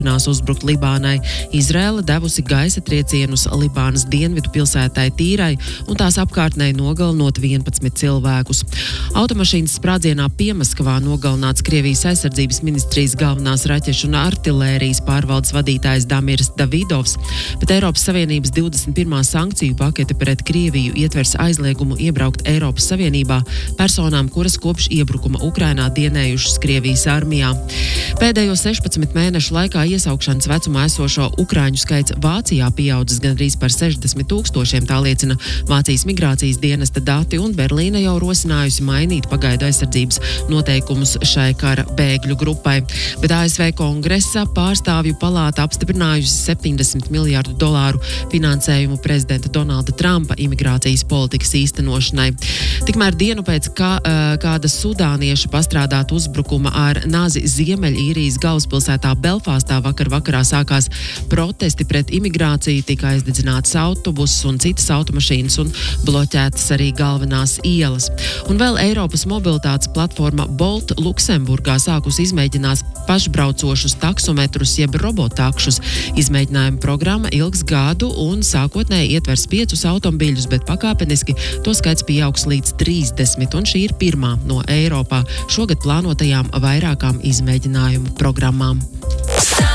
uzbrukt Libānai. Izraela devusi gaisa triecienus Libānas dienvidu pilsētai Tīrai un tās apkārtnē nogalinot 11 cilvēkus. Automašīnas sprādzienā Piemaskavā nogalināts Krievijas aizsardzības ministrijas galvenās raķešu un artilērijas pārvaldes vadītājs Damirs Davidovs, bet Eiropas Savienības 21. sankciju pakete pret Krieviju ietvers aizliegumu iebraukt Eiropas Savienībā personām, kuras kopš iebrukuma Ukrainā dienējušas Krievijas armijā. Pēdējo 16 mēnešu laikā iesaukšanas vecumā esošo ukraiņu skaits Vācijā pieaudzis gandrīz par 60 000, tā liecina Vācijas migrācijas dienesta dati, un Berlīne jau rosinājusi mainīt pagaidu aizsardzības noteikumus šai kara bēgļu grupai. Bet ASV Kongresa pārstāvju palāta apstiprinājusi $70 miljārdu finansējumu prezidenta Donalda Trumpa imigrācijas politikas īstenošanai. Tikmēr dienu pēc kāda sudānieša pastrādāta uzbrukuma ar nazi Ziemeļīrijas galvaspilsētā Belfāstā vakarā sākās protesti pret imigrāciju, tika aizdedzināts autobusus un citas automašīnas un bloķētas arī galvenās ielas. Un vēl Eiropas mobilitātes platforma Bolt Luksemburgā sākus izmēģinās pašbraucošus taksometrus jeb robotakšus. Izmēģinājuma programma ilgs gadu un sākotnēji ietvers 5 automobīļus, bet pakāpeniski to skaits pieaugs līdz 30, un šī ir pirmā no Eiropā šogad plānotajām vairākām izmēģinājumu programmām.